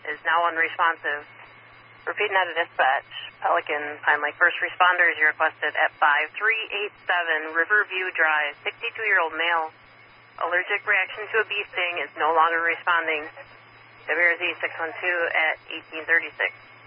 is now unresponsive. Repeating that to dispatch. Pelican, Pine Lake first responders, you requested at 5387 Riverview Drive. 62-year-old male. Allergic reaction to a bee sting is no longer responding. WRZ 612 at 1836.